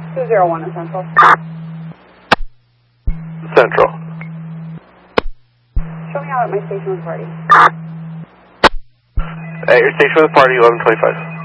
201 in Central. Central. Show me out at my station with party. At your station with party, 1125.